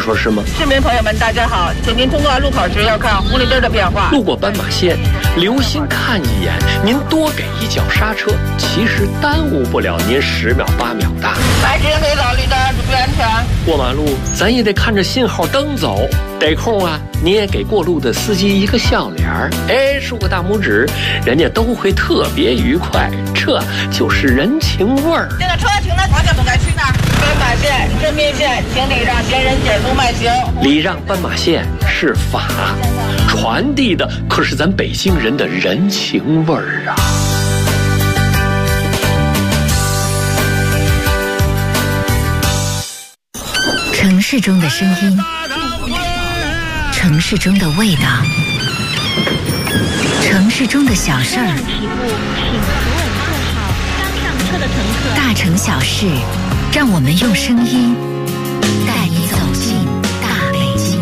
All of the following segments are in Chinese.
说是吗？ 市民朋友们，大家好，请您通过路口时要看红绿灯的变化。 路过斑马线，留心看一眼，您多给一脚刹车，其实耽误不了您10秒8秒的。 白停得走，绿灯注意安全。 过马路咱也得看着信号灯走，得空啊，你也给过路的司机一个笑脸儿，哎，竖个大拇指，人家都会特别愉快，这就是人情味儿。 这个车停的方向不该去哪儿？斑马线、真命线，请礼让行人减速慢行。 礼让斑马线是法，传递的可是咱北京人的人情味儿啊。 城市中的声音，城市中的味道，城市中的小事儿，大城小事，让我们用声音带你走进大北京。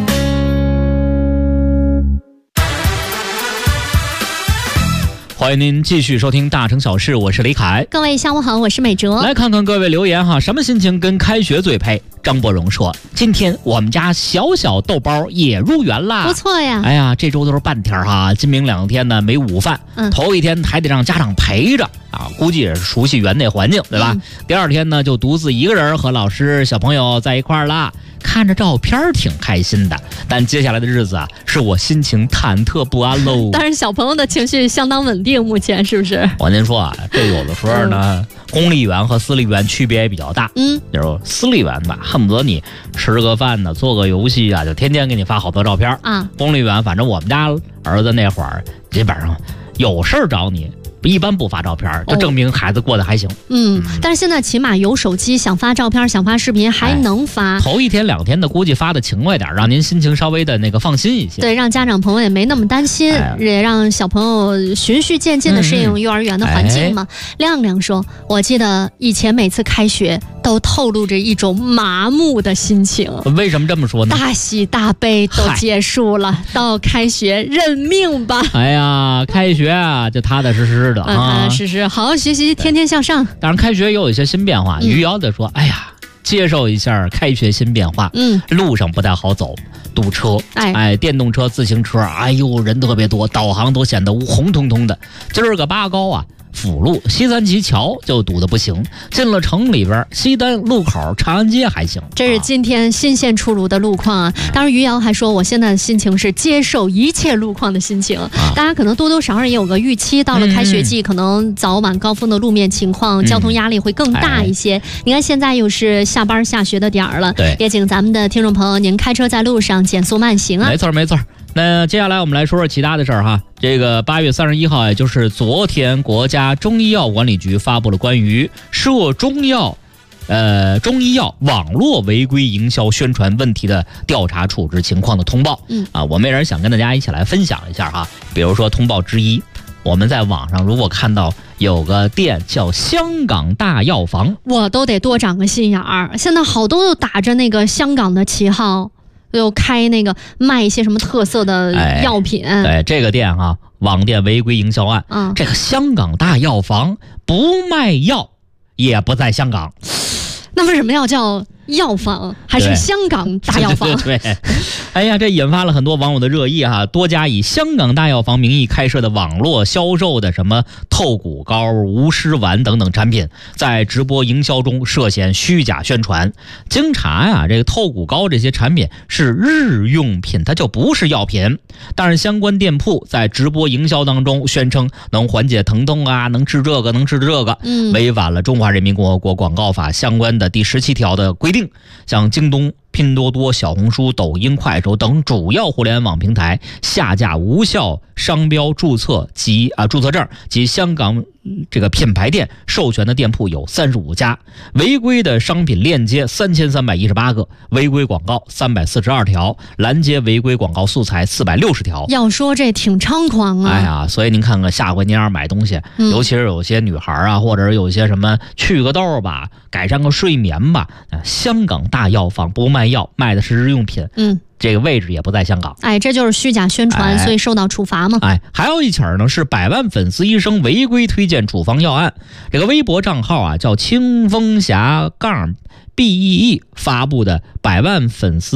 欢迎您继续收听大城小事，我是李凯。 各位下午好，我是美哲。 来看看各位留言哈，什么心情跟开学最配？张伯荣说，今天我们家小小豆包也入园啦， 不错呀。 哎呀，这周都是半天哈，今明2天呢没午饭，头一天还得让家长陪着啊，估计也是熟悉园内环境，对吧？第2天呢就独自一个人和老师小朋友在一块儿啦，看着照片挺开心的，但接下来的日子啊，是我心情忐忑不安喽。 但是小朋友的情绪相当稳定，目前是不是？ 我跟您说啊，这有的时候呢，公立园和私立园区别也比较大。就是私立园吧，恨不得你吃个饭呢，做个游戏啊，就天天给你发好多照片啊。公立园，反正我们家儿子那会儿基本上有事儿找你，一般不发照片，就证明孩子过得还行。 但是现在起码有手机，想发照片、想发视频还能发。 头1天2天的估计发的勤快点，让您心情稍微的那个放心一些。 对，让家长朋友也没那么担心，也让小朋友循序渐进的适应幼儿园的环境嘛。亮亮说，我记得以前每次开学都透露着一种麻木的心情。 为什么这么说呢？ 大喜大悲都结束了，到开学认命吧。 哎呀，开学啊，就踏踏实实的啊， 是，好好学习，天天向上。 当然，开学也有一些新变化。于瑶得说，哎呀，接受一下开学新变化。路上不太好走，堵车。电动车、自行车，哎呦，人特别多，导航都显得红彤彤的。今儿个8高啊，辅路西三旗桥就堵得不行，进了城里边，西单路口长安街还行。 这是今天新鲜出炉的路况啊！当然，于瑶还说，我现在的心情是接受一切路况的心情。大家可能多多少少也有个预期，到了开学季，可能早晚高峰的路面情况、交通压力会更大一些。你看，现在又是下班下学的点儿了， 对， 也请咱们的听众朋友，您开车在路上减速慢行啊！ 没错。那接下来我们来说说其他的事儿哈。这个8月31号，也就是昨天，国家中医药管理局发布了关于涉中医药网络违规营销宣传问题的调查处置情况的通报。我们也是想跟大家一起来分享一下哈。比如说通报之一，我们在网上如果看到有个店叫香港大药房， 我都得多长个心眼儿。现在好多都打着那个香港的旗号，又开那个卖一些什么特色的药品。 对，这个店啊，网店违规营销案。这个香港大药房不卖药，也不在香港。 那为什么要叫药房还是香港大药房？ 对，哎呀，这引发了很多网友的热议哈。多家以香港大药房名义开设的网络销售的什么透骨膏、无湿丸等等产品，在直播营销中涉嫌虚假宣传。经查呀，这个透骨膏这些产品是日用品，它就不是药品。但是相关店铺在直播营销当中宣称能缓解疼痛啊，能治这个，能治这个，违反了中华人民共和国广告法相关的第17条的规定。像京东、拼多多、小红书、抖音、快手等主要互联网平台下架无效商标注册及注册证及香港这个品牌店授权的店铺有35家，违规的商品链接3318个，违规广告342条，拦截违规广告素材460条。 要说这挺猖狂啊！ 哎呀，所以您看看下回您要是买东西，尤其是有些女孩啊，或者有些什么去个痘吧，改善个睡眠吧，香港大药房不卖药，卖的是日用品。这个位置也不在香港。 这就是虚假宣传，所以受到处罚嘛。 还有一起呢是100万粉丝医生违规推荐处方药案。这个微博账号啊叫清风侠BEE 发布的100万粉丝